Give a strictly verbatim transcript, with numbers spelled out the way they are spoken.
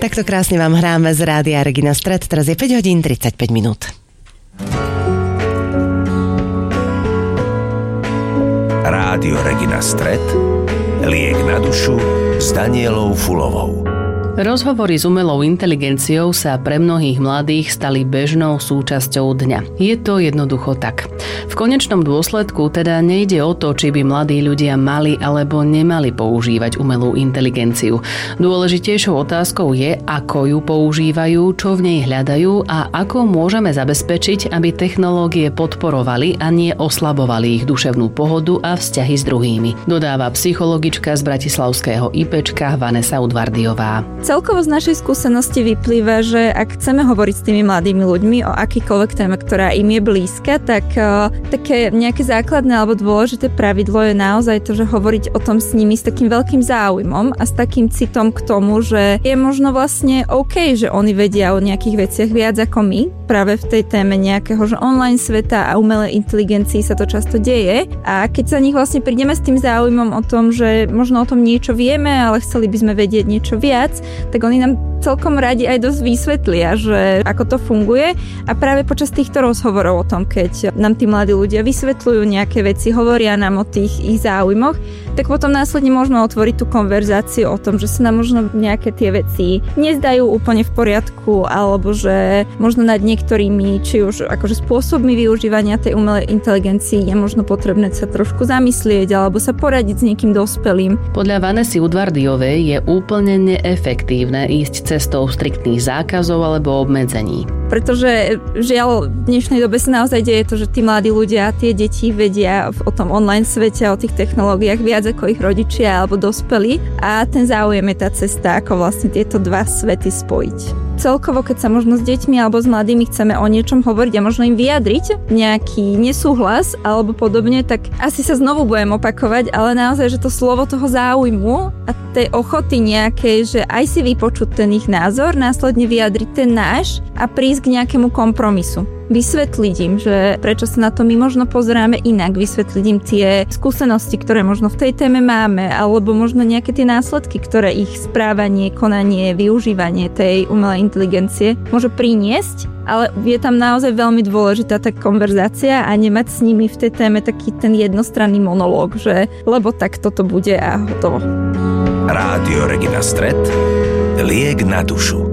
Takto krásne vám hráme z Rádia Regina Stret. Teraz je päť hodín tridsaťpäť minút. Rádio Regina Stret. Liek na dušu s Danielou Fulovou. Rozhovory s umelou inteligenciou sa pre mnohých mladých stali bežnou súčasťou dňa. Je to jednoducho tak. V konečnom dôsledku teda nejde o to, či by mladí ľudia mali alebo nemali používať umelú inteligenciu. Dôležitejšou otázkou je, ako ju používajú, čo v nej hľadajú a ako môžeme zabezpečiť, aby technológie podporovali a nie oslabovali ich duševnú pohodu a vzťahy s druhými. Dodáva psychologička z bratislavského IPčka Vanessa Udvardiová. Celkovo z našej skúsenosti vyplýva, že ak chceme hovoriť s tými mladými ľuďmi o akýkoľvek téme, ktorá im je blízka, tak uh, také nejaké základné alebo dôležité pravidlo je naozaj to, že hovoriť o tom s nimi s takým veľkým záujmom a s takým citom k tomu, že je možno vlastne OK, že oni vedia o nejakých veciach viac ako my. Práve v tej téme nejakého, že online sveta a umelej inteligencii sa to často deje. A keď sa nich vlastne prídeme s tým záujmom o tom, že možno o tom niečo vieme, ale chceli by sme vedieť niečo viac, tak oni nám celkom radi aj dosť vysvetlia, že ako to funguje a práve počas týchto rozhovorov o tom, keď nám tí mladí ľudia vysvetľujú nejaké veci, hovoria nám o tých ich záujmoch, tak potom následne môžeme otvoriť tú konverzáciu o tom, že sa nám možno nejaké tie veci nezdajú úplne v poriadku alebo že možno nad niektorými, či už akože spôsobmi využívania tej umelej inteligencii je možno potrebné sa trošku zamyslieť alebo sa poradiť s niekým dospelým. Podľa Vanessy Udvardiovej je úplne neefektívne ísť cestou striktných zákazov alebo obmedzení. Pretože žiaľ v dnešnej dobe sa naozaj deje to, že tí mladí ľudia, tie deti vedia o tom online svete, o tých technológiách viac ako ich rodičia alebo dospelí a ten záujem je tá cesta, ako vlastne tieto dva svety spojiť. Celkovo, keď sa možno s deťmi alebo s mladými chceme o niečom hovoriť a možno im vyjadriť nejaký nesúhlas alebo podobne, tak asi sa znovu budem opakovať, ale naozaj, že to slovo toho záujmu a tej ochoty nejakej, že aj si vypočuť ten ich názor, následne vyjadriť ten náš a prísť k nejakému kompromisu. Vysvetliť im, že prečo sa na to my možno pozeráme inak, vysvetliť im tie skúsenosti, ktoré možno v tej téme máme, alebo možno nejaké tie následky, ktoré ich správanie, konanie, využívanie tej umelej inteligencie môže priniesť, ale je tam naozaj veľmi dôležitá tá konverzácia a nemať s nimi v tej téme taký ten jednostranný monológ, že lebo tak toto bude a hotovo. Rádio Regina Stret. Liek na dušu.